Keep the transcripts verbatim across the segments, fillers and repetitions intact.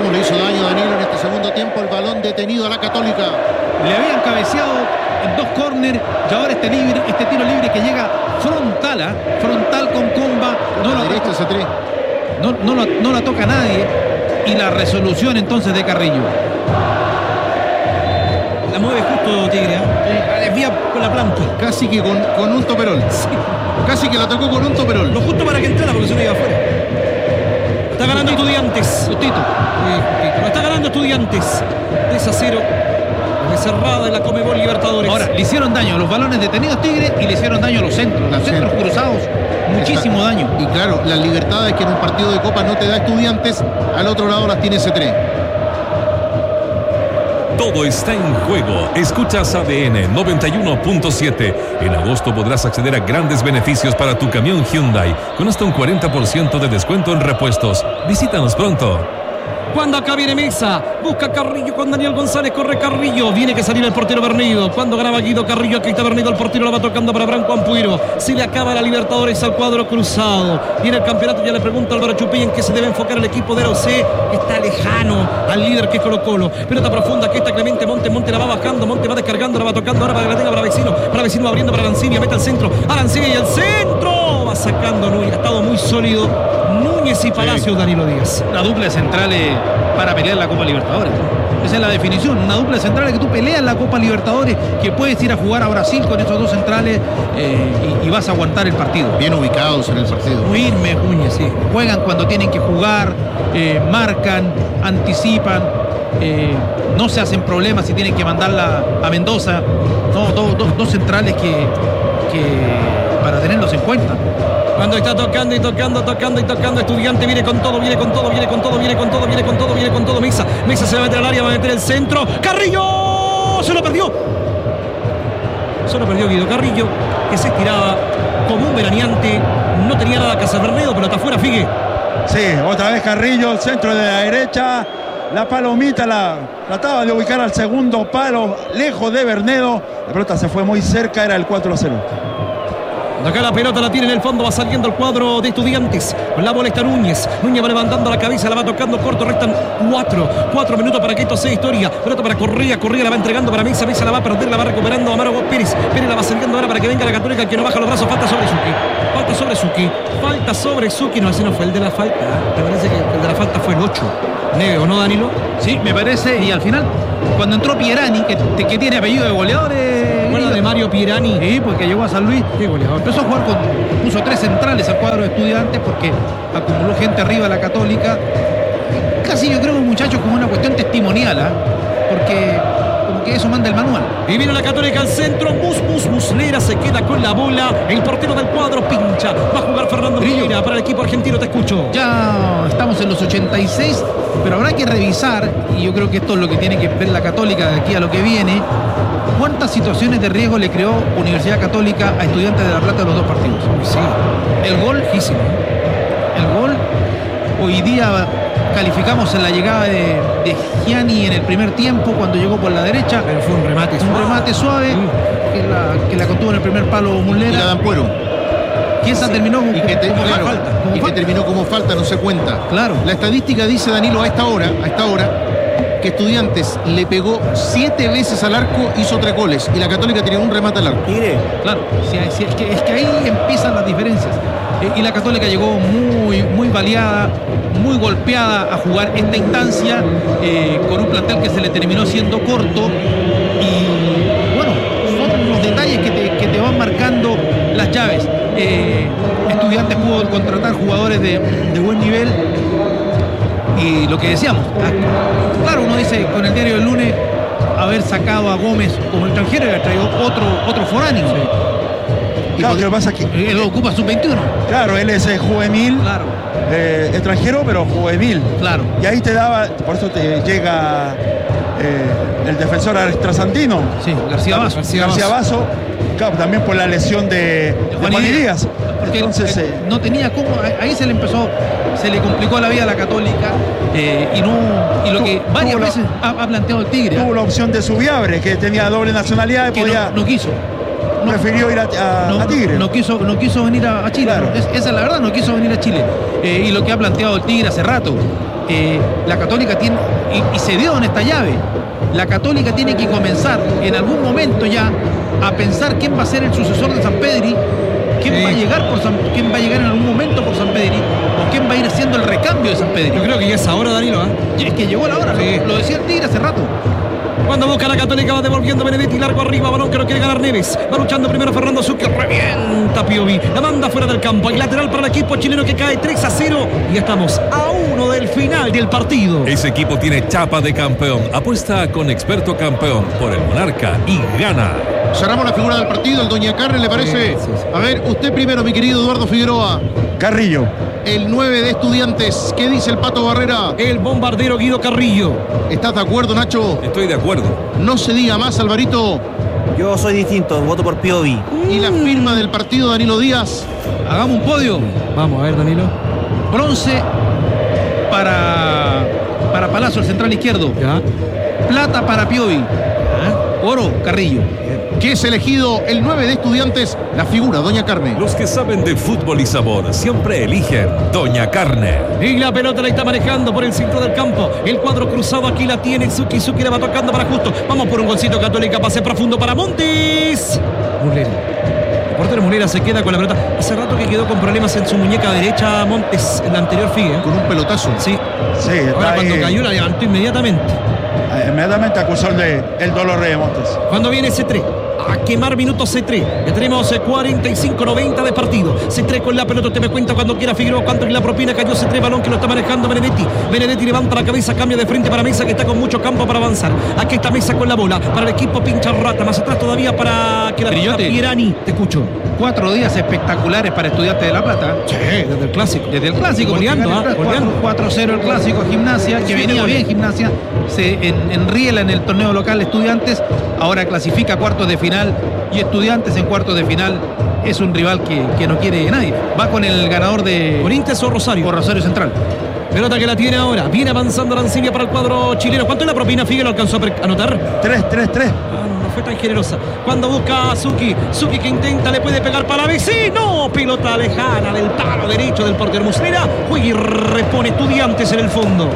cómo le hizo daño Danilo en este segundo tiempo el balón detenido a la Católica. Le habían cabeceado en dos córner y ahora este, libre, este tiro libre que llega frontal, ¿eh? frontal con comba. No lo derecha ese tres. No, no, la, no la toca nadie. Y la resolución entonces de Carrillo. La mueve justo Tigre, ¿eh? La desvía con la planta. Casi que con, con un toperol. Sí. Casi que la tocó con un toperol. Lo justo para que entrara porque se lo iba afuera. Está ganando Estudiantes. Justito. Sí, lo está ganando Estudiantes. tres a cero. De cerrada en la Conmebol Libertadores. Ahora, le hicieron daño a los balones detenidos Tigre y le hicieron daño a los centros. Los centros centro. cruzados. Muchísimo Está. daño. Y claro, las libertades que en un partido de Copa no te da Estudiantes, al otro lado las tiene ese tres. Todo está en juego. Escuchas A D N noventa y uno punto siete. En agosto podrás acceder a grandes beneficios para tu camión Hyundai, con hasta un cuarenta por ciento de descuento en repuestos. Visítanos pronto. Cuando acá viene Mesa, busca Carrillo con Daniel González, corre Carrillo, viene que salir el portero Bernido. Cuando ganaba Guido Carrillo, aquí está Bernido, el portero la va tocando para Branco Ampuiro. Se le acaba la Libertadores al cuadro cruzado. Viene el campeonato, ya le pregunta Álvaro Chupí en qué se debe enfocar el equipo de O C. Está lejano al líder que es Colo Colo. Pelota profunda, que está Clemente Monte, Monte la va bajando, Monte va descargando, la va tocando ahora para que la tenga para Vecino. Para Vecino va abriendo para Arancibia, mete al centro. Arancibia y el centro. Va sacando Núñez, ha estado muy sólido Núñez y Palacios, sí. Danilo Díaz. Una dupla de centrales para pelear la Copa Libertadores. Esa es la definición, una dupla de centrales que tú peleas la Copa Libertadores, que puedes ir a jugar a Brasil con esos dos centrales eh, y, y vas a aguantar el partido. Bien ubicados en el partido. Firme, Núñez, sí. Juegan cuando tienen que jugar, eh, marcan, anticipan, eh, no se hacen problemas si tienen que mandarla a Mendoza. No, dos do, do centrales que, que para tenerlos en cuenta. Cuando está tocando y tocando, tocando y tocando, Estudiante viene con todo, viene con todo, viene con todo, viene con todo, viene con todo, viene con todo, Mesa. Mesa se va a meter al área, va a meter el centro. ¡Carrillo! Se lo perdió. Se lo perdió Guido Carrillo, que se estiraba como un veraneante. No tenía nada que hacer Bernedo, pero está afuera, Figue. Sí, otra vez Carrillo, el centro de la derecha. La palomita la trataba de ubicar al segundo palo, lejos de Bernedo. La pelota se fue muy cerca, era el cuatro a cero. Acá la pelota la tiene en el fondo, va saliendo el cuadro de Estudiantes. La bola está Núñez. Núñez va levantando la cabeza, la va tocando corto. Restan cuatro, cuatro minutos para que esto sea historia. Pelota para Correa, Correa la va entregando para Mesa. Mesa la va a perder, la va recuperando Amaro Pérez. Pérez la va saliendo ahora para que venga la Católica, que no baja los brazos. Falta sobre Suki. Falta sobre Suki. Falta sobre Suki. No, ese no fue el de la falta. Me parece que el de la falta fue el ocho. Neve, ¿o no, Danilo? Sí, me parece. Y al final, cuando entró Pierani, que, que tiene apellido de goleadores. Bueno, de Mario Pierani. Sí, porque llegó a San Luis. Qué goleador. Empezó a jugar con. Puso tres centrales al cuadro de Estudiantes porque acumuló gente arriba de la Católica. Casi yo creo que muchachos como una cuestión testimonial, ¿eh? Porque como que eso manda el manual. Y viene la Católica al centro. Mus, Mus, Muslera se queda con la bola. El portero del cuadro pincha. Va a jugar Fernando Pereira para el equipo argentino. Te escucho. Ya estamos en los ochenta y seis, pero habrá que revisar, y yo creo que esto es lo que tiene que ver la Católica de aquí a lo que viene. ¿Cuántas situaciones de riesgo le creó Universidad Católica a Estudiantes de La Plata en los dos partidos? Sí. El gol, Lejísimo. El gol, hoy día calificamos en la llegada de, de Gianni en el primer tiempo, cuando llegó por la derecha. Pero fue un remate suave. Un remate suave, sí. que, la, que la contuvo en el primer palo Muslera. Y la dan Puero. Y esa sí. terminó como, y que, te, como claro, falta. Como y falta. que terminó como falta, no se cuenta. Claro. La estadística dice, Danilo, a esta hora, a esta hora, que Estudiantes le pegó siete veces al arco, hizo tres goles. Y la Católica tiene un remate al arco. Mire, claro, sí, sí, es, que, es que ahí empiezan las diferencias. Eh, y la Católica llegó muy, muy baleada, muy golpeada a jugar esta instancia, eh, con un plantel que se le terminó siendo corto. Y bueno, son los detalles que te, que te van marcando las llaves. Eh, Estudiantes pudo contratar jugadores de, de buen nivel. Y lo que decíamos, claro, uno dice con el diario del lunes haber sacado a Gómez como extranjero y haber traído otro, otro foráneo. Sí. Y claro, lo que pasa es que él ocupa sub veintiuno. Claro, él es juvenil, claro. eh, extranjero, pero juvenil. Claro. Y ahí te daba, por eso te llega eh, el defensor trasandino. Sí, García Basso. García, García Basso, claro, también por la lesión de, de Juan Díaz. Porque entonces él, eh, no tenía cómo, ahí se le empezó, se le complicó la vida a la Católica, eh, y no y lo que varias veces ha, ha planteado el Tigre. Tuvo la opción de Subiabre, que tenía doble nacionalidad y que podía. No, no quiso. no, prefirió ir a, a, no, a Tigre. No quiso, no quiso venir a, a Chile. Claro. Es, esa es la verdad, no quiso venir a Chile. Eh, y lo que ha planteado el Tigre hace rato. Eh, la Católica tiene, y, y se dio en esta llave, la Católica tiene que comenzar en algún momento ya a pensar quién va a ser el sucesor de San Pedri, quién, Sí. va a llegar por San, quién va a llegar en algún momento por San Pedri, o quién va a ir haciendo el recambio de San Pedri. Yo creo que ya es ahora, Danilo, ¿eh? Y es que llegó la hora, Sí. lo, lo decía el Tigre hace rato. Cuando busca la Católica va devolviendo Benedetti, largo arriba, balón que no quiere ganar Neves. Va luchando primero Fernando Zucchi, revienta Piovi. La manda fuera del campo. Hay lateral para el equipo chileno que cae tres a cero. Y estamos a uno del final del partido. Ese equipo tiene chapa de campeón. Apuesta con experto campeón por el Monarca y gana. Cerramos la figura del partido, el Doña Carne, ¿le parece? Sí, sí, sí. A ver, usted primero, mi querido Eduardo Figueroa, Carrillo. el nueve de Estudiantes. ¿Qué dice el Pato Barrera? El bombardero Guido Carrillo. ¿Estás de acuerdo, Nacho? Estoy de acuerdo. No se diga más, Alvarito. Yo soy distinto, voto por Piovi. Y la firma del partido, Danilo Díaz. Hagamos un podio. Vamos a ver, Danilo. Bronce para, para Palacio, el central izquierdo. Ya. Plata para Piovi. Oro, Carrillo. Que es elegido el nueve de Estudiantes, la figura, Doña Carne. Los que saben de fútbol y sabor siempre eligen Doña Carne. Y la pelota la está manejando por el centro del campo. El cuadro cruzado aquí la tiene Zucchi. Zucchi la va tocando para Justo. Vamos por un golcito Católica. Pase profundo para Montes. Mulera. El portero Mulera se queda con la pelota. Hace rato que quedó con problemas en su muñeca derecha Montes en la anterior figue. Con un pelotazo. Sí. Sí, está Ahora ahí. cuando cayó la levantó inmediatamente. Eh, Inmediatamente acusó el, de, el dolor de Montes. Cuando viene C tres. A quemar minutos C tres. Ya tenemos eh, cuarenta y cinco noventa de partido. C tres con la pelota. Usted me cuenta cuando quiera Figueroa. Cuánto es la propina. Cayó C tres. Balón que lo está manejando Benedetti. Benedetti levanta la cabeza. Cambia de frente para Mesa, que está con mucho campo para avanzar. Aquí está Mesa con la bola. Para el equipo pincha rata. Más atrás todavía para que la tenga Grillote. Pierani. Te escucho. Cuatro días espectaculares para Estudiantes de La Plata. Sí, desde el clásico. Desde el clásico. Goleando, ah, goleando. cuatro cero el clásico a Gimnasia, que Sí, venía de bien Gimnasia. Se en, enriela en el torneo local Estudiantes. Ahora clasifica a cuartos de final. Y Estudiantes en cuartos de final es un rival que, que no quiere nadie. Va con el ganador de Corinthians o Rosario. por Rosario Central. Pelota que la tiene ahora. Viene avanzando Arancibia para el cuadro chileno. ¿Cuánto es la propina? Figueroa alcanzó a per- anotar. tres tres tres. Ah, no, no fue tan generosa. Cuando busca a Zucchi, Zucchi que intenta, le puede pegar para vecino. Pelota lejana del palo derecho del portero Muslera. Juega y repone Estudiantes en el fondo.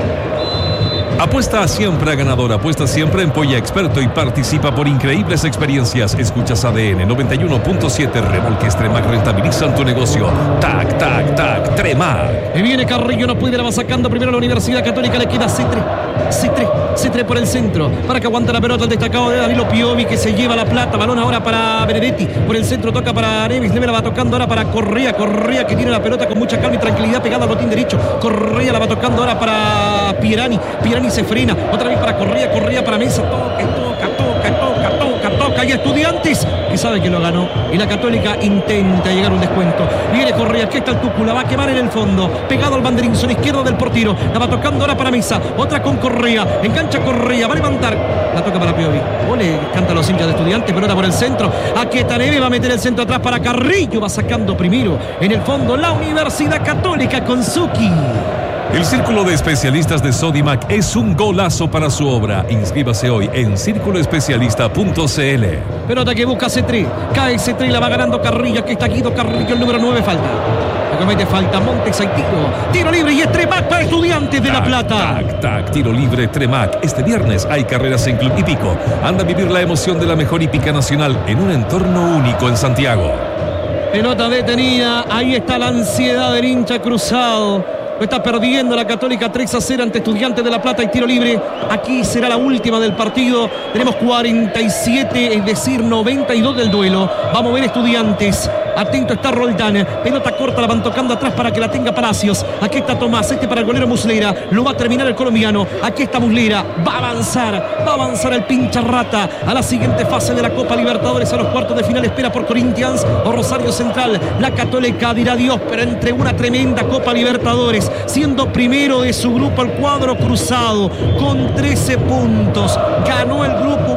Apuesta siempre a ganador, apuesta siempre en Polla Experto y participa por increíbles experiencias. Escuchas A D N noventa y uno punto siete, remolques Tremac rentabilizan tu negocio. Tac, tac, tac, Tremac. Y viene Carrillo, no puede, la va sacando primero la Universidad Católica, le queda C tres. C tres, C tres por el centro, para que aguante la pelota el destacado de Danilo Piovi, que se lleva la plata. Balón ahora para Benedetti, por el centro toca para Neves, Neves la va tocando ahora para Correa, Correa que tiene la pelota con mucha calma y tranquilidad pegada al botín derecho. Correa la va tocando ahora para Pierani, Pierani se frena, otra vez para Correa, Correa para Mesa, toca, toca, toca, toca, toca, toca, y Estudiantes que sabe que lo ganó, y la Católica intenta llegar a un descuento. Viene Correa, que está el Tucu, la va a quemar en el fondo, pegado al banderín, son izquierdo del portero, la va tocando ahora para Mesa, otra con Correa, engancha Correa, va a levantar, la toca para Piovi, ole, canta los hinchas de Estudiantes, pelota por el centro, aquí está Neves, va a meter el centro atrás para Carrillo, va sacando primero, en el fondo la Universidad Católica con Zucchi. El Círculo de Especialistas de Sodimac es un golazo para su obra. Inscríbase hoy en círculo especialista punto c l. Pelota que busca C tres, cae C tres, la va ganando Carrillo, aquí está Guido Carrillo, el número nueve, falta. Le comete falta Montes, hay tiro, tiro libre y es Tremac para Estudiantes de La Plata. Tac, tac, tiro libre Tremac. Este viernes hay carreras en Club Hípico. Anda a vivir la emoción de la mejor hípica nacional en un entorno único en Santiago. Pelota detenida, ahí está la ansiedad del hincha cruzado. Lo está perdiendo la Católica tres a cero ante Estudiantes de La Plata y tiro libre. Aquí será la última del partido. Tenemos cuarenta y siete, es decir, noventa y dos del duelo. Vamos a ver Estudiantes. Atento está Roldán. Pelota corta, la van tocando atrás para que la tenga Palacios. Aquí está Tomás, este para el golero Muslera. Lo va a terminar el colombiano. Aquí está Muslera. Va a avanzar. Va a avanzar el pincha rata a la siguiente fase de la Copa Libertadores, a los cuartos de final. Espera por Corinthians o Rosario Central. La Católica dirá adiós, pero entre una tremenda Copa Libertadores, siendo primero de su grupo el cuadro cruzado con trece puntos. Ganó el grupo, un grupo que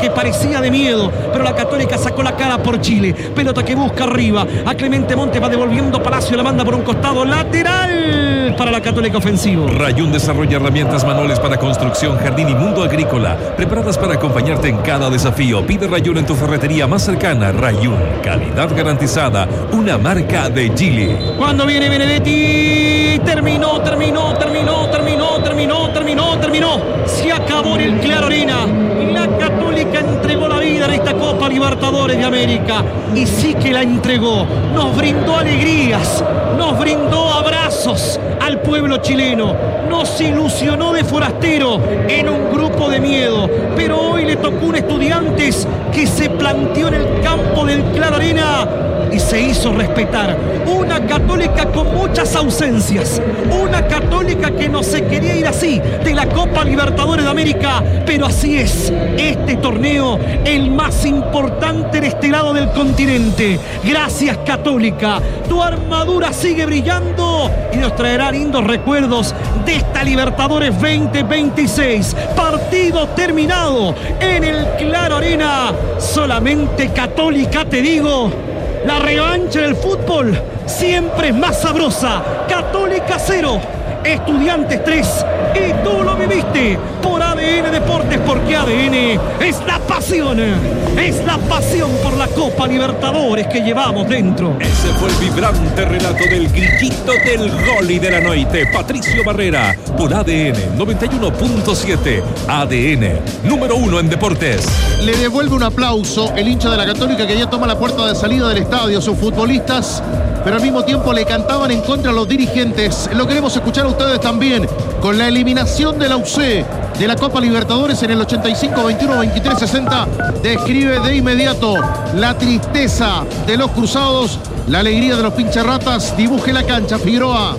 que parecía de miedo, pero la Católica sacó la cara por Chile. Pelota que busca arriba, a Clemente Montes va devolviendo Palacio, la manda por un costado lateral para la Católica ofensivo. Rayún desarrolla herramientas manuales para construcción, jardín y mundo agrícola, preparadas para acompañarte en cada desafío. Pide Rayún en tu ferretería más cercana. Rayún, calidad garantizada, una marca de Chile. Cuando viene Benedetti, terminó, terminó, terminó, terminó, terminó, terminó, terminó. Se acabó en el Claro Arena. La Católica entregó la vida en esta Copa Libertadores de América. Y sí que la entregó. Nos brindó alegrías, nos brindó abrazos al pueblo chileno. Nos ilusionó de forastero en un grupo de miedo. Pero hoy le tocó un Estudiantes que se planteó en el campo del Claro Arena y se hizo respetar. Una Católica con muchas ausencias, una Católica que no se quería ir así de la Copa Libertadores de América, pero así es este torneo, el más importante de este lado del continente. Gracias, Católica, tu armadura sigue brillando y nos traerá lindos recuerdos de esta Libertadores veinte veintiséis. Partido terminado en el Claro Arena. Solamente Católica, te digo, la revancha del fútbol siempre es más sabrosa. Católica cero, Estudiantes tres. Y tú lo viviste por A D N Deportes, porque A D N es la pasión. Es la pasión por la Copa Libertadores que llevamos dentro. Ese fue el vibrante relato del grillito del gol y de la noche. Patricio Barrera, por A D N noventa y uno punto siete. A D N, número uno en deportes. Le devuelve un aplauso el hincha de la Católica que ya toma la puerta de salida del estadio. Sus futbolistas, pero al mismo tiempo le cantaban en contra a los dirigentes. Lo queremos escuchar a ustedes también. Con la eliminación de la U C de la Copa Libertadores en el ochenta y cinco, veintiuno, veintitrés, sesenta, describe de inmediato la tristeza de los cruzados, la alegría de los pincharratas. Dibuje la cancha, Figueroa.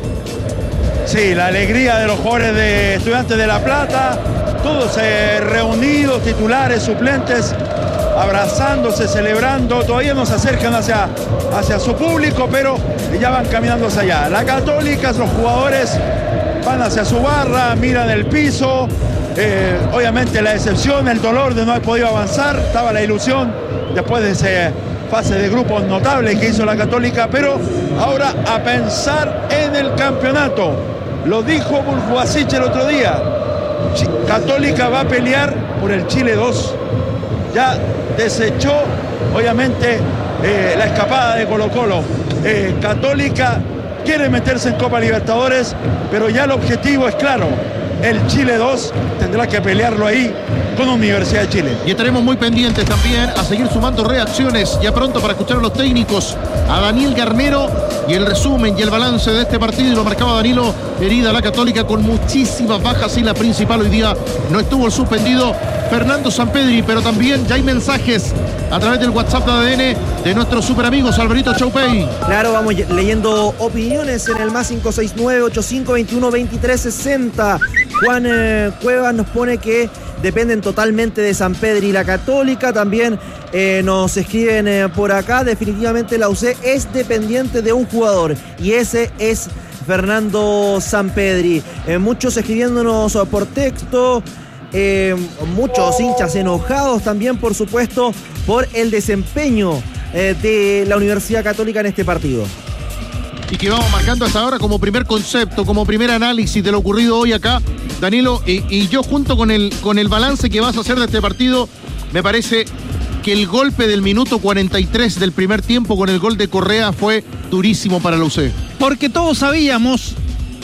Sí, la alegría de los jugadores de Estudiantes de La Plata, todos eh, reunidos, titulares, suplentes, abrazándose, celebrando. Todavía no se acercan hacia, hacia su público, pero ya van caminando hacia allá. La Católica, los jugadores van hacia su barra, miran el piso. Eh, obviamente la decepción, el dolor de no haber podido avanzar. Estaba la ilusión después de esa fase de grupos notable que hizo la Católica, pero ahora a pensar en el campeonato. Lo dijo Burjuasic el otro día. Católica va a pelear por el Chile dos. Ya desechó, obviamente, eh, la escapada de Colo-Colo. Eh, Católica quiere meterse en Copa Libertadores, pero ya el objetivo es claro. El Chile dos tendrá que pelearlo ahí con Universidad de Chile. Y estaremos muy pendientes también a seguir sumando reacciones ya pronto para escuchar a los técnicos, a Daniel Garnero, y el resumen y el balance de este partido. Y lo marcaba Danilo, herida la Católica con muchísimas bajas, y la principal hoy día no estuvo el suspendido Fernando Sampedri, pero también ya hay mensajes a través del WhatsApp de A D N de nuestros super amigos Alvarito Chaupey. Claro, vamos leyendo opiniones en el más cinco seis nueve, ochenta y cinco, veintiuno, veintitrés, sesenta. Juan eh, Cuevas nos pone que dependen totalmente de Sampedri y la Católica. También eh, nos escriben eh, por acá, definitivamente la U C es dependiente de un jugador, y ese es Fernando Sampedri. Eh, muchos escribiéndonos por texto. Eh, muchos hinchas enojados también, por supuesto, por el desempeño eh, de la Universidad Católica en este partido. Y que vamos marcando hasta ahora como primer concepto, como primer análisis de lo ocurrido hoy acá, Danilo, y, y yo junto con el, con el balance que vas a hacer de este partido, me parece que el golpe del minuto cuarenta y tres del primer tiempo con el gol de Correa fue durísimo para la U C. Porque todos sabíamos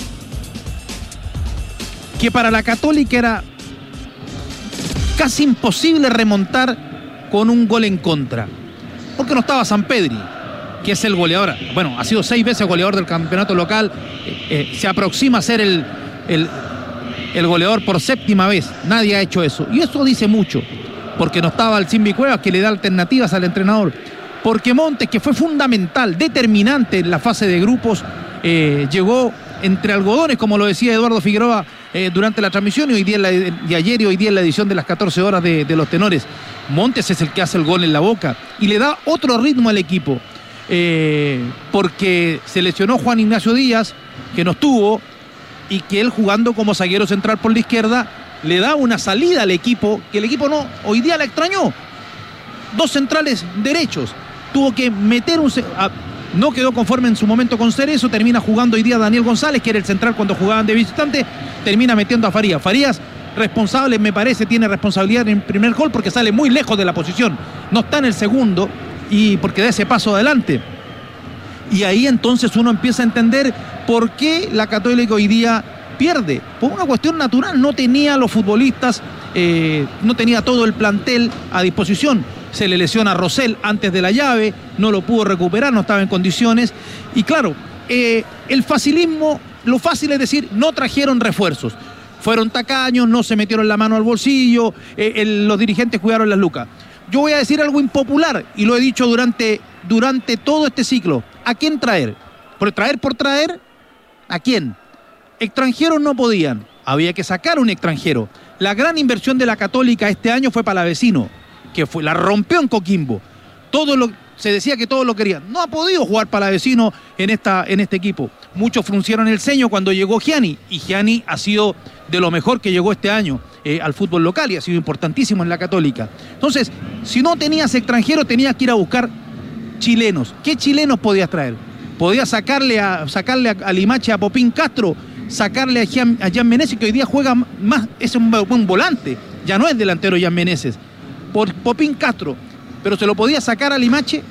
que para la Católica era casi imposible remontar con un gol en contra, porque no estaba Sampedri, que es el goleador. Bueno, ha sido seis veces goleador del campeonato local, eh, eh, se aproxima a ser el, el, el goleador por séptima vez. Nadie ha hecho eso, y eso dice mucho, porque no estaba el Simbi Cuevas, que le da alternativas al entrenador, porque Montes, que fue fundamental, determinante en la fase de grupos, eh, llegó entre algodones, como lo decía Eduardo Figueroa eh, durante la transmisión, y hoy día en la, y ayer y hoy día en la edición de las catorce horas de, de los tenores. Montes es el que hace el gol en la Boca y le da otro ritmo al equipo, eh, porque se lesionó Juan Ignacio Díaz, que no estuvo, y que él, jugando como zaguero central por la izquierda, le da una salida al equipo, que el equipo no, hoy día la extrañó. Dos centrales derechos, tuvo que meter un... A, no quedó conforme en su momento con Cerezo, termina jugando hoy día Daniel González, que era el central cuando jugaban de visitante, termina metiendo a Farías. Farías, responsable, me parece, tiene responsabilidad en el primer gol porque sale muy lejos de la posición, no está en el segundo, y porque da ese paso adelante. Y ahí entonces uno empieza a entender por qué la Católica hoy día pierde, por una cuestión natural, no tenía los futbolistas, eh, no tenía todo el plantel a disposición. Se le lesiona a Rosell antes de la llave, no lo pudo recuperar, no estaba en condiciones. Y claro, eh, el facilismo, lo fácil es decir, no trajeron refuerzos. Fueron tacaños, no se metieron la mano al bolsillo, eh, el, los dirigentes cuidaron las lucas. Yo voy a decir algo impopular, y lo he dicho durante, durante todo este ciclo. ¿A quién traer? ¿Por traer por traer? ¿A quién? Extranjeros no podían, había que sacar un extranjero. La gran inversión de la Católica este año fue Palavecino, que fue, la rompió en Coquimbo. Todo lo, se decía que todos lo querían. No ha podido jugar Palavecino en, esta, en este equipo. Muchos fruncieron el ceño cuando llegó Gianni, y Gianni ha sido de lo mejor que llegó este año eh, al fútbol local y ha sido importantísimo en la Católica. Entonces, si no tenías extranjeros, tenías que ir a buscar chilenos. ¿Qué chilenos podías traer? Podías sacarle a, sacarle a, a Limache, a Popín Castro, sacarle a Jan, a Jan Meneses, que hoy día juega más, es un buen volante, ya no es delantero Jan Meneses, por Popín Castro, pero se lo podía sacar a Limache.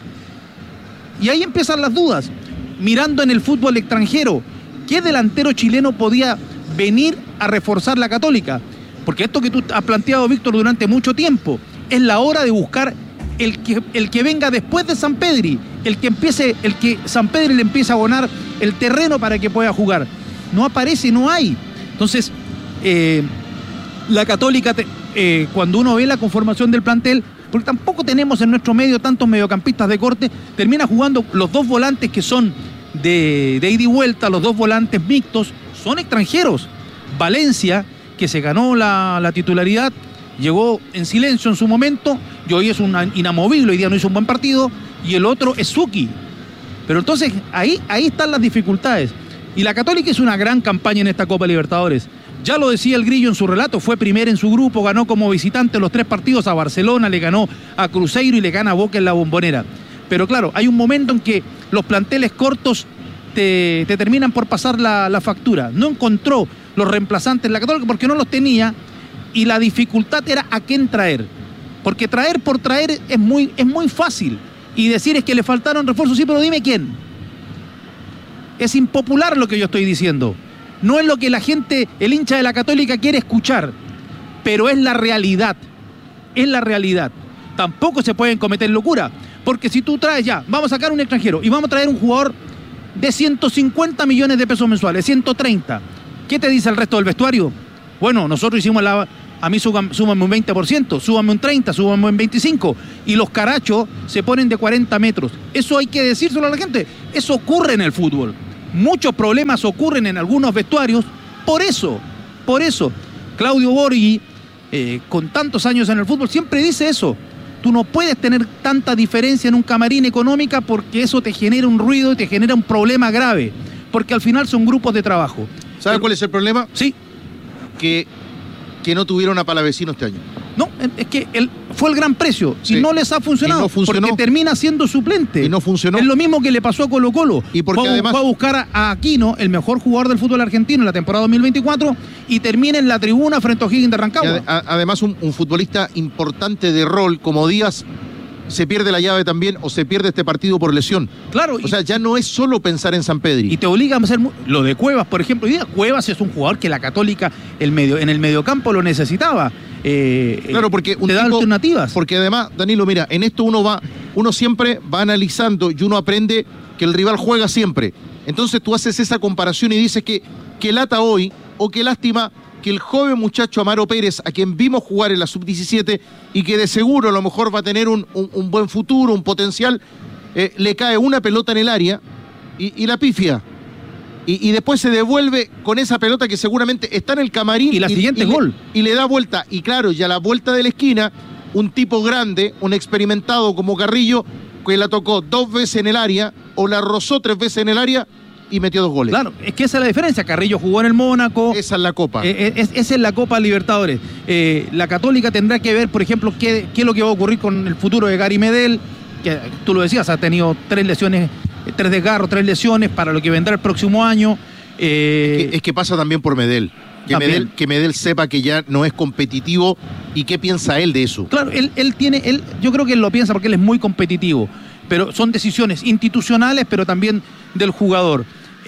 Y ahí empiezan las dudas, mirando en el fútbol extranjero, ¿qué delantero chileno podía venir a reforzar la Católica? Porque esto que tú has planteado, Víctor, durante mucho tiempo, es la hora de buscar el que, el que venga después de Sampedri, el que empiece, el que Sampedri le empiece a abonar el terreno para que pueda jugar. No aparece, no hay. Entonces, eh, la Católica, te, eh, cuando uno ve la conformación del plantel, porque tampoco tenemos en nuestro medio tantos mediocampistas de corte, termina jugando los dos volantes que son de, de ida y vuelta, los dos volantes mixtos, son extranjeros. Valencia, que se ganó la, la titularidad, llegó en silencio en su momento, y hoy es un inamovible, hoy día no hizo un buen partido, y el otro es Suki. Pero entonces, ahí, ahí están las dificultades. Y la Católica hizo una gran campaña en esta Copa Libertadores. Ya lo decía el Grillo en su relato, fue primera en su grupo, ganó como visitante los tres partidos a Barcelona, le ganó a Cruzeiro y le gana a Boca en la Bombonera. Pero claro, hay un momento en que los planteles cortos te, te terminan por pasar la, la factura. No encontró los reemplazantes en la Católica porque no los tenía, y la dificultad era a quién traer. Porque traer por traer es muy, es muy fácil. Y decir es que le faltaron refuerzos, sí, pero dime quién. Es impopular lo que yo estoy diciendo. No es lo que la gente, el hincha de la Católica quiere escuchar, pero es la realidad. Es la realidad. Tampoco se pueden cometer locuras, porque si tú traes ya, vamos a sacar un extranjero y vamos a traer un jugador de ciento cincuenta millones de pesos mensuales, ciento treinta. ¿Qué te dice el resto del vestuario? Bueno, nosotros hicimos la... A mí súbanme un veinte por ciento, súbanme un treinta por ciento, súbanme un veinticinco por ciento. Y los carachos se ponen de cuarenta metros. Eso hay que decírselo a la gente. Eso ocurre en el fútbol. Muchos problemas ocurren en algunos vestuarios. Por eso, por eso. Claudio Borghi, eh, con tantos años en el fútbol, siempre dice eso. Tú no puedes tener tanta diferencia en un camarín económica porque eso te genera un ruido y te genera un problema grave. Porque al final son grupos de trabajo. ¿Sabe cuál es el problema? Sí. Que... que no tuvieron a Palavecino este año. No, es que el, fue el gran precio, sí. Y no les ha funcionado, no funcionó. Porque termina siendo suplente. Y no funcionó. Es lo mismo que le pasó a Colo Colo. Y porque fue, además... fue a buscar a, a Aquino, el mejor jugador del fútbol argentino en la temporada dos mil veinticuatro, y termina en la tribuna frente a O'Higgins de Rancagua. Ad, a, además un, un futbolista importante de rol, como Díaz, se pierde la llave también, o se pierde este partido por lesión. Claro. O y, sea, ya no es solo pensar en Sampedri. Y te obliga a hacer lo de Cuevas, por ejemplo. Hoy día Cuevas es un jugador que la Católica el medio, en el mediocampo lo necesitaba. Eh, claro, porque un te da tipo, alternativas. Porque además, Danilo, mira, en esto uno va, uno siempre va analizando y uno aprende que el rival juega siempre. Entonces tú haces esa comparación y dices que, que lata hoy, o qué lástima que el joven muchacho Amaro Pérez, a quien vimos jugar en la sub diecisiete y que de seguro a lo mejor va a tener un, un, un buen futuro, un potencial, eh, le cae una pelota en el área y, y la pifia. Y, y después se devuelve con esa pelota que seguramente está en el camarín. Y la siguiente y, gol. Le, y le da vuelta. Y claro, ya la vuelta de la esquina, un tipo grande, un experimentado como Carrillo, que la tocó dos veces en el área o la rozó tres veces en el área, y metió dos goles. Claro, es que esa es la diferencia. Carrillo jugó en el Mónaco. Esa es la Copa. Eh, es, esa es la Copa Libertadores. Eh, la Católica tendrá que ver, por ejemplo, qué, qué es lo que va a ocurrir con el futuro de Gary Medel, que tú lo decías, ha tenido tres lesiones, tres desgarros, tres lesiones para lo que vendrá el próximo año. Eh, es, que, es que pasa también por Medel. Que Medel, que Medel sepa que ya no es competitivo y qué piensa él de eso. Claro, él, él tiene, él, yo creo que él lo piensa porque él es muy competitivo, pero son decisiones institucionales, pero también del jugador.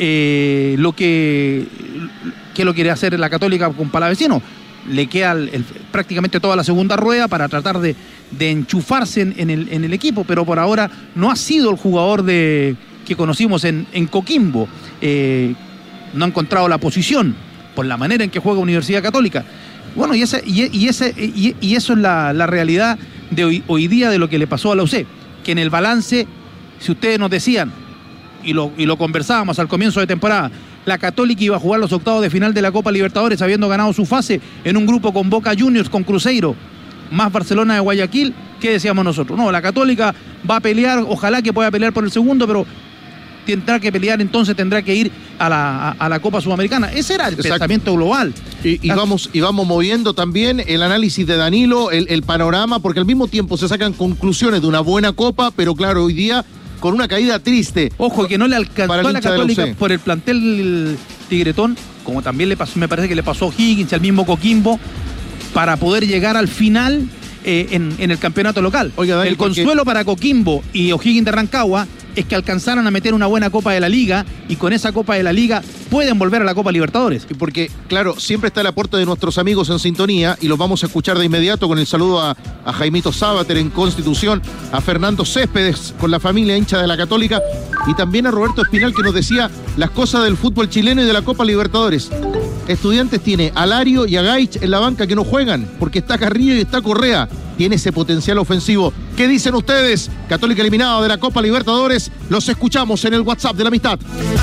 Eh, lo que, que lo quiere hacer la Católica con Palavecino, le queda el, el, prácticamente toda la segunda rueda para tratar de, de enchufarse en, en, el, en el equipo, pero por ahora no ha sido el jugador de, que conocimos en, en Coquimbo. Eh, no ha encontrado la posición por la manera en que juega Universidad Católica. Bueno, y, ese, y, y, ese, y, y eso es la, la realidad de hoy, hoy día de lo que le pasó a la U C, que en el balance, si ustedes nos decían, y lo, y lo conversábamos al comienzo de temporada, la Católica iba a jugar los octavos de final de la Copa Libertadores habiendo ganado su fase en un grupo con Boca Juniors, con Cruzeiro, más Barcelona de Guayaquil, ¿qué decíamos nosotros? No, la Católica va a pelear, ojalá que pueda pelear por el segundo, pero tendrá que pelear, entonces tendrá que ir a la, a, a la Copa Sudamericana. Ese era el Exacto. pensamiento global. Y, y, vamos, y vamos moviendo también el análisis de Danilo, el, el panorama, porque al mismo tiempo se sacan conclusiones de una buena Copa, pero claro, hoy día con una caída triste. Ojo, que no le alcanzó a la Católica por el plantel tigretón, como también le pasó, me parece que le pasó a O'Higgins y al mismo Coquimbo, para poder llegar al final eh, en, en el campeonato local. Oiga, Dani, el consuelo porque... para Coquimbo y O'Higgins de Rancagua es que alcanzaron a meter una buena Copa de la Liga y con esa Copa de la Liga pueden volver a la Copa Libertadores. Y porque, claro, siempre está el aporte de nuestros amigos en sintonía y los vamos a escuchar de inmediato con el saludo a, a Jaimito Sábater en Constitución, a Fernando Céspedes con la familia hincha de la Católica y también a Roberto Espinal que nos decía las cosas del fútbol chileno y de la Copa Libertadores. Estudiantes tiene a Lario y a Gaich en la banca que no juegan porque está Carrillo y está Correa. Tiene ese potencial ofensivo. ¿Qué dicen ustedes? Católica eliminada de la Copa Libertadores. Los escuchamos en el WhatsApp de la amistad.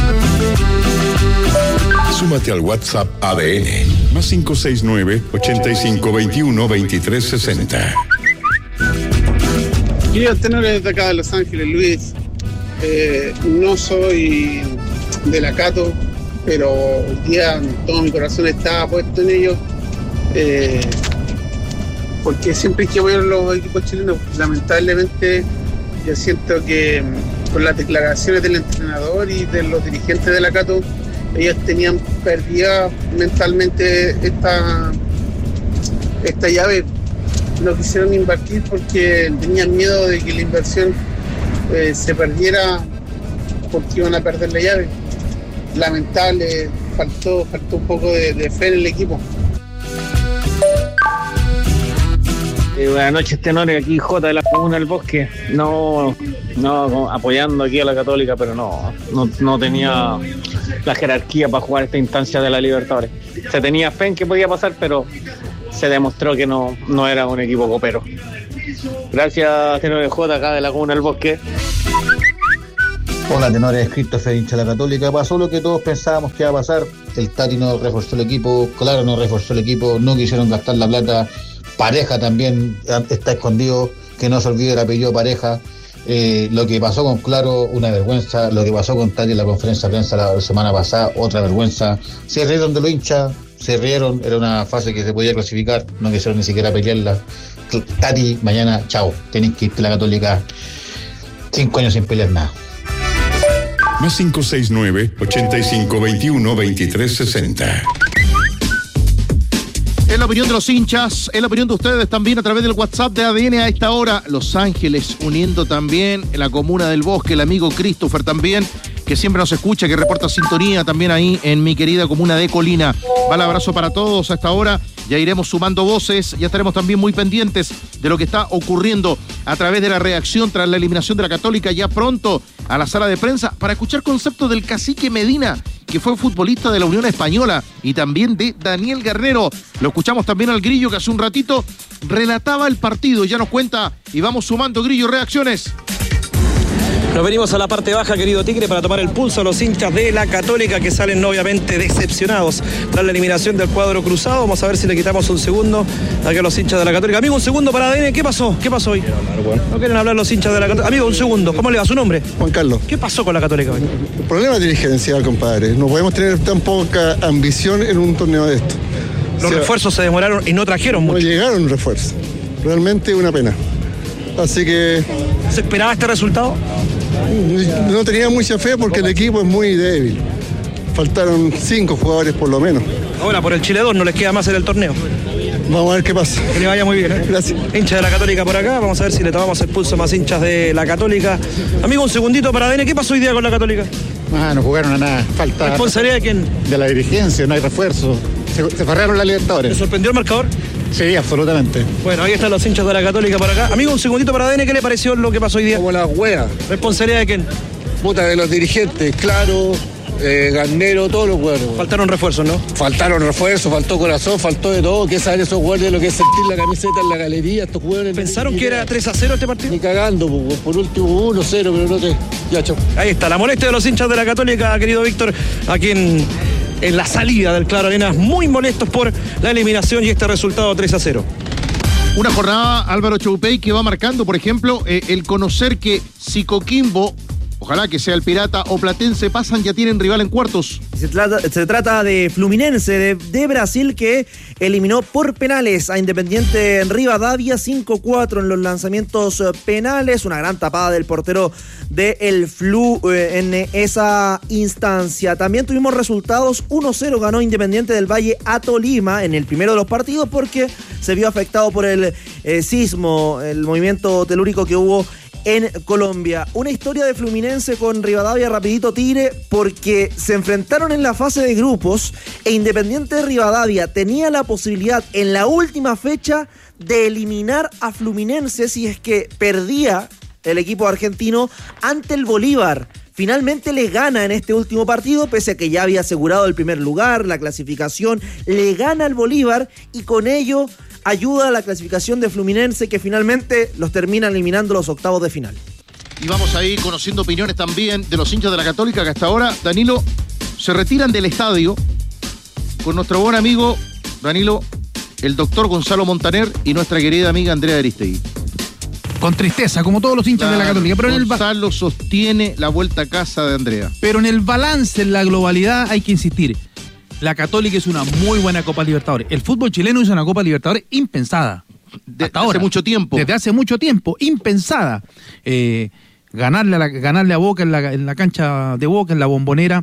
Súmate al WhatsApp A D N. Más cinco seis nueve, ochenta y cinco, veintiuno, veintitrés, sesenta. Queridos tenores de acá de Los Ángeles, Luis. Eh, no soy de la Cato, pero hoy día todo mi corazón está puesto en ellos. Eh, porque siempre hay que apoyar a los equipos chilenos. Lamentablemente yo siento que con las declaraciones del entrenador y de los dirigentes de la Cato, ellos tenían perdida mentalmente esta, esta llave. No quisieron invertir porque tenían miedo de que la inversión eh, se perdiera porque iban a perder la llave. Lamentable, faltó, faltó un poco de, de fe en el equipo. Eh, buenas noches, tenores, aquí J de la Comuna del Bosque. No, no apoyando aquí a la Católica, pero no, no, no tenía la jerarquía para jugar esta instancia de la Libertadores. Se tenía fe en que podía pasar, pero se demostró que no, no era un equipo copero. Gracias, tenores J, acá de la Comuna del Bosque. Hola, tenores, Christopher, hincha de la Católica. Pasó lo que todos pensábamos que iba a pasar. El Tati no reforzó el equipo, Claro no reforzó el equipo, no quisieron gastar la plata. Pareja también está escondido, que no se olvide el apellido Pareja. Eh, lo que pasó con Claro, una vergüenza. Lo que pasó con Tati en la conferencia de prensa la semana pasada, otra vergüenza. Se rieron de los hinchas, se rieron, era una fase que se podía clasificar, no quisieron ni siquiera pelearla. Tati, mañana, chao, tenéis que irte a la Católica. Cinco años sin pelear nada. Más cinco seis nueve, ochenta y cinco, veintiuno, veintitrés, sesenta. Es la opinión de los hinchas, es la opinión de ustedes también a través del WhatsApp de A D N a esta hora. Los Ángeles uniendo también en la Comuna del Bosque, el amigo Christopher también, que siempre nos escucha, que reporta sintonía también ahí en mi querida comuna de Colina. Va el abrazo para todos a esta hora. Ya iremos sumando voces, ya estaremos también muy pendientes de lo que está ocurriendo a través de la reacción tras la eliminación de la Católica ya pronto a la sala de prensa para escuchar conceptos del cacique Medina, que fue futbolista de la Unión Española, y también de Daniel Guerrero. Lo escuchamos también al Grillo, que hace un ratito relataba el partido, ya nos cuenta, y vamos sumando, Grillo, reacciones. Nos venimos a la parte baja, querido Tigre, para tomar el pulso a los hinchas de la Católica, que salen obviamente decepcionados tras la eliminación del cuadro cruzado. Vamos a ver si le quitamos un segundo aquí a los hinchas de la Católica. Amigo, un segundo para A D N. ¿Qué pasó? ¿Qué pasó hoy? No quieren hablar los hinchas de la Católica. Amigo, un segundo. ¿Cómo le va su nombre? Juan Carlos. ¿Qué pasó con la Católica hoy? El problema dirigencial, compadre. No podemos tener tan poca ambición en un torneo de esto. Los o sea, refuerzos se demoraron y no trajeron no mucho. No llegaron refuerzos. Realmente una pena. Así que... ¿Se esperaba este resultado? No tenía mucha fe porque el equipo es muy débil. Faltaron cinco jugadores por lo menos. Ahora por el Chile dos no les queda más en el torneo. Vamos a ver qué pasa. Que le vaya muy bien, ¿eh? Gracias. Hincha de la Católica por acá. Vamos a ver si le tomamos el pulso a más hinchas de la Católica. Amigo, un segundito para A D N. ¿Qué pasó hoy día con la Católica? Ah, no jugaron a nada. Falta. ¿Responsabilidad de quién? De la dirigencia, no hay refuerzo. Se, se farraron la Libertadores. ¿Te sorprendió el marcador? Sí, absolutamente. Bueno, ahí están los hinchas de la Católica por acá. Amigo, un segundito para A D N. ¿Qué le pareció lo que pasó hoy día? Como la wea. ¿Responsabilidad de quién? Puta, de los dirigentes, claro, eh, Garnero, todos los jugadores. Faltaron refuerzos, ¿no? Faltaron refuerzos, faltó corazón, faltó de todo. ¿Qué saben esos jugadores de lo que es sentir la camiseta en la galería? Estos jugadores. ¿Pensaron que era tres a cero este partido? Ni cagando, por, por último uno cero, pero no te. Ya, chao. Ahí está, la molestia de los hinchas de la Católica, querido Víctor, aquí en, en la salida del Claro Arenas, muy molestos por la eliminación y este resultado tres a cero. Una jornada, Álvaro Choupey, que va marcando, por ejemplo, eh, el conocer que si Coquimbo, ojalá que sea el Pirata o Platense, pasan, ya tienen rival en cuartos. Se trata, se trata de Fluminense de, de Brasil, que eliminó por penales a Independiente en Rivadavia cinco cuatro en los lanzamientos penales. Una gran tapada del portero de el Flu eh, en esa instancia. También tuvimos resultados. uno cero ganó Independiente del Valle a Tolima en el primero de los partidos, porque se vio afectado por el eh, sismo, el movimiento telúrico que hubo en Colombia. Una historia de Fluminense con Rivadavia, rapidito, Tigre, porque se enfrentaron en la fase de grupos e Independiente de Rivadavia tenía la posibilidad en la última fecha de eliminar a Fluminense si es que perdía el equipo argentino ante el Bolívar. Finalmente le gana en este último partido, pese a que ya había asegurado el primer lugar, la clasificación, le gana al Bolívar y con ello ayuda a la clasificación de Fluminense, que finalmente los termina eliminando los octavos de final. Y vamos ahí conociendo opiniones también de los hinchas de la Católica, que hasta ahora, Danilo, se retiran del estadio con nuestro buen amigo, Danilo, el doctor Gonzalo Montaner y nuestra querida amiga Andrea Aristegui. Con tristeza, como todos los hinchas claro, de la Católica. Pero Gonzalo en el sostiene la vuelta a casa de Andrea. Pero en el balance, en la globalidad, hay que insistir. La Católica es una muy buena Copa Libertadores. El fútbol chileno hizo una Copa Libertadores impensada. De, hasta ahora. Hace mucho tiempo. Desde hace mucho tiempo, impensada. Eh, ganarle, a la, ganarle a Boca en la, en la cancha de Boca, en la Bombonera.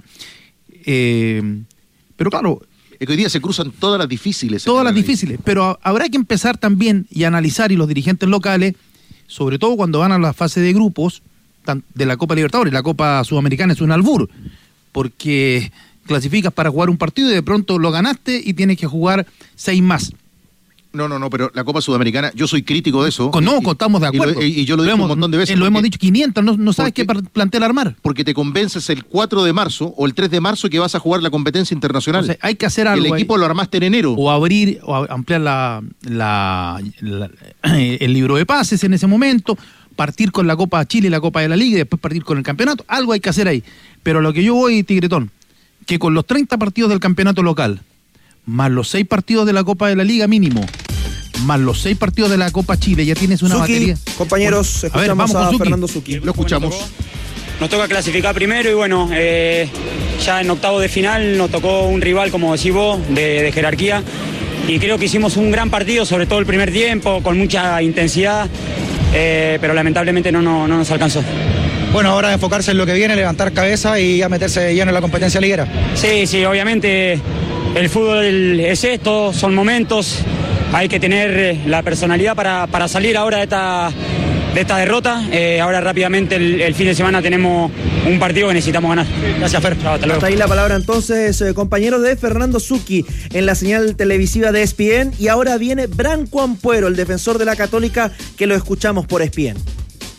Eh, pero claro... Es que hoy día se cruzan todas las difíciles. Todas las difíciles. Pero habrá que empezar también y analizar, y los dirigentes locales, sobre todo cuando van a la fase de grupos de la Copa Libertadores. La Copa Sudamericana es un albur, porque clasificas para jugar un partido y de pronto lo ganaste y tienes que jugar seis más. No, no, no, pero la Copa Sudamericana, yo soy crítico de eso. Con, no, y, estamos de acuerdo. Y, lo, y yo lo he dicho un montón de veces. Eh, lo hemos dicho quinientas, no, no sabes porque, qué plantel armar. Porque te convences el cuatro de marzo o el tres de marzo que vas a jugar la competencia internacional. O sea, hay que hacer algo. El equipo ahí, lo armaste en enero. O abrir, o ampliar la, la, la, el libro de pases en ese momento, partir con la Copa Chile y la Copa de la Liga y después partir con el campeonato. Algo hay que hacer ahí. Pero lo que yo voy, Tigretón, que con los treinta partidos del campeonato local, más los seis partidos de la Copa de la Liga mínimo, más los seis partidos de la Copa Chile, ya tienes una Zucchi, batería. Compañeros, bueno, escuchamos a, ver, vamos a Zucchi. Fernando Zucchi. Lo escuchamos. Nos toca, nos toca clasificar primero y bueno, eh, ya en octavo de final nos tocó un rival, como decís vos, de, de jerarquía. Y creo que hicimos un gran partido, sobre todo el primer tiempo, con mucha intensidad, eh, pero lamentablemente no, no, no nos alcanzó. Bueno, ahora enfocarse en lo que viene, levantar cabeza y a meterse de lleno en la competencia liguera. Sí, sí, obviamente el fútbol es esto, son momentos, hay que tener la personalidad para, para salir ahora de esta, de esta derrota. Eh, ahora rápidamente el, el fin de semana tenemos un partido que necesitamos ganar. Gracias, Fer. Chao, hasta luego. Hasta ahí la palabra entonces, eh, compañeros de Fernando Zucchi en la señal televisiva de E S P N. Y ahora viene Branco Ampuero, el defensor de la Católica, que lo escuchamos por E S P N.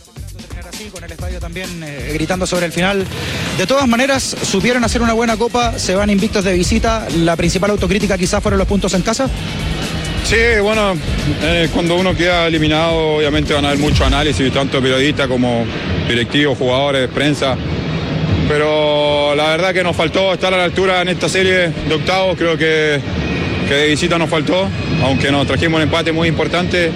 Con el estadio también eh, gritando sobre el final. De todas maneras, supieron hacer una buena copa, se van invictos de visita. La principal autocrítica quizás fueron los puntos en casa. Sí, bueno, eh, cuando uno queda eliminado obviamente van a haber mucho análisis, tanto periodistas como directivos, jugadores, prensa, pero la verdad que nos faltó estar a la altura en esta serie de octavos, creo que, que de visita nos faltó, aunque nos trajimos un empate muy importante.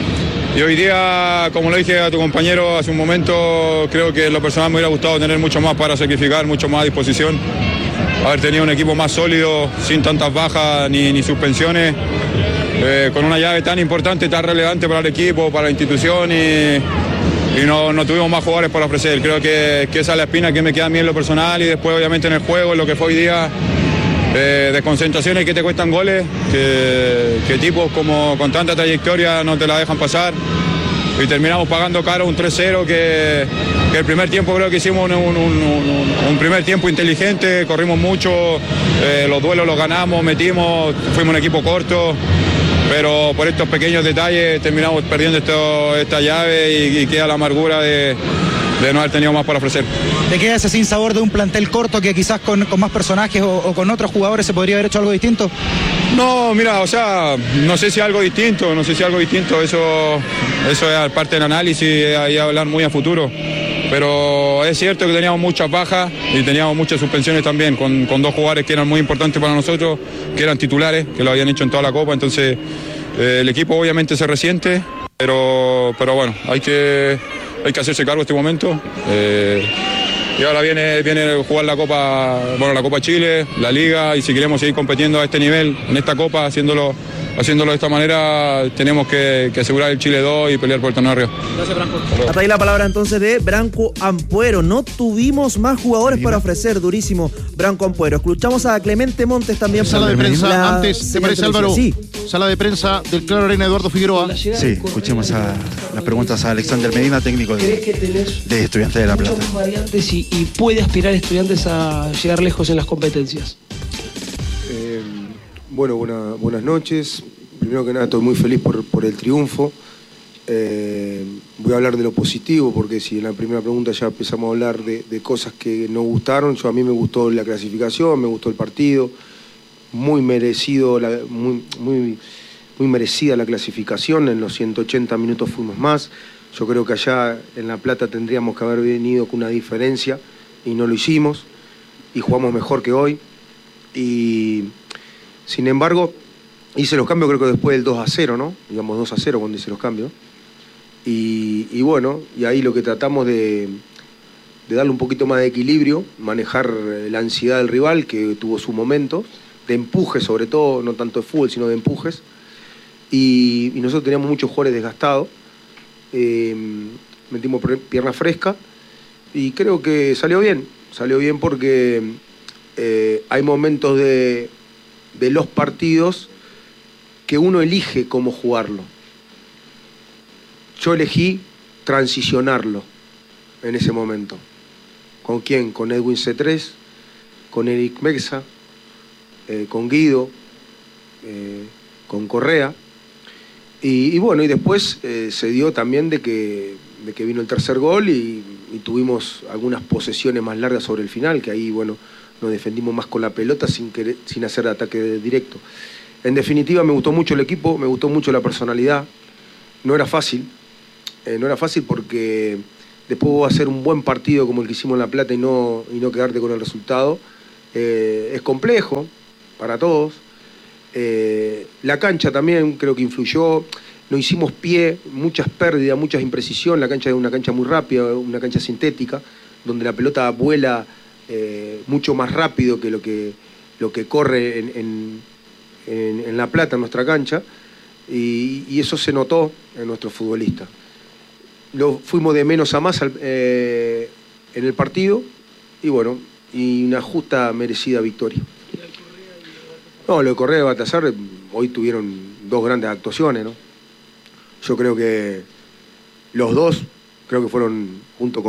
Y hoy día, como lo dije a tu compañero hace un momento, creo que en lo personal me hubiera gustado tener mucho más para sacrificar, mucho más a disposición, haber tenido un equipo más sólido, sin tantas bajas ni, ni suspensiones. Eh, con una llave tan importante, tan relevante para el equipo, para la institución y, y no, no tuvimos más jugadores para ofrecer. Creo que, que esa es la espina que me queda a mí en lo personal y después obviamente en el juego, en lo que fue hoy día, eh, desconcentraciones que te cuestan goles, que, que tipos como con tanta trayectoria no te la dejan pasar y terminamos pagando caro un tres cero que, que el primer tiempo creo que hicimos un, un, un, un primer tiempo inteligente, corrimos mucho, eh, los duelos los ganamos, metimos, fuimos un equipo corto. Pero por estos pequeños detalles terminamos perdiendo esto, esta llave y, y queda la amargura de, de no haber tenido más para ofrecer. ¿Te queda ese sinsabor de un plantel corto que quizás con, con más personajes o, o con otros jugadores se podría haber hecho algo distinto? No, mira, o sea, no sé si algo distinto, no sé si algo distinto, eso, eso es parte del análisis y hablar muy a futuro. Pero es cierto que teníamos muchas bajas y teníamos muchas suspensiones también, con, con dos jugadores que eran muy importantes para nosotros, que eran titulares, que lo habían hecho en toda la Copa, entonces eh, el equipo obviamente se resiente, pero, pero bueno, hay que, hay que hacerse cargo en este momento. Eh, y ahora viene, viene jugar la Copa, bueno, la Copa Chile, la Liga, y si queremos seguir compitiendo a este nivel, en esta Copa, haciéndolo, haciéndolo de esta manera, tenemos que, que asegurar el Chile dos y pelear por el torneo de Río. Gracias, Branco. Hasta ahí la palabra entonces de Branco Ampuero. No tuvimos más jugadores para ofrecer, durísimo Branco Ampuero. Escuchamos a Clemente Montes también. Sala de prensa, la antes, ¿te parece, Álvaro? Sí. Sala de prensa del Claro Arena, Eduardo Figueroa. Sí, escuchemos a las preguntas a Alexander Medina, técnico de, de Estudiantes de La Plata. Variantes y, y puede aspirar Estudiantes a llegar lejos en las competencias. Eh, bueno, buena, buenas noches. Primero que nada, estoy muy feliz por, por el triunfo. Eh, voy a hablar de lo positivo, porque si en la primera pregunta ya empezamos a hablar de, de cosas que no gustaron, yo a mí me gustó la clasificación, me gustó el partido, muy merecido, la, muy, muy, muy merecida la clasificación, en los ciento ochenta minutos fuimos más. Yo creo que allá en La Plata tendríamos que haber venido con una diferencia y no lo hicimos, y jugamos mejor que hoy. Y sin embargo, hice los cambios creo que después del dos a cero, ¿no? Digamos dos a cero cuando hice los cambios. Y, y bueno, y ahí lo que tratamos de, de darle un poquito más de equilibrio, manejar la ansiedad del rival, que tuvo su momento, de empuje sobre todo, no tanto de fútbol, sino de empujes. Y, y nosotros teníamos muchos jugadores desgastados, eh, metimos pierna fresca y creo que salió bien, salió bien porque eh, hay momentos de, de los partidos que uno elige cómo jugarlo. Yo elegí transicionarlo en ese momento. ¿Con quién? Con Edwin C tres, con Eric Mesa, eh, con Guido, eh, con Correa. Y, y bueno, y después eh, se dio también de que, de que vino el tercer gol y, y tuvimos algunas posesiones más largas sobre el final, que ahí, bueno, nos defendimos más con la pelota sin, querer, sin hacer ataque directo. En definitiva, me gustó mucho el equipo, me gustó mucho la personalidad. No era fácil, eh, no era fácil porque después vos hacer un buen partido como el que hicimos en La Plata y no, y no quedarte con el resultado. Eh, es complejo para todos. Eh, la cancha también creo que influyó. No hicimos pie, muchas pérdidas, muchas imprecisiones. La cancha es una cancha muy rápida, una cancha sintética, donde la pelota vuela eh, mucho más rápido que lo que, lo que corre en, en, en, en La Plata, en nuestra cancha. Y, y eso se notó en nuestros futbolistas. Lo fuimos de menos a más al, eh, en el partido y bueno, y una justa merecida victoria. No, lo de Correa y Baltazar hoy tuvieron dos grandes actuaciones, ¿no? Yo creo que los dos, creo que fueron junto con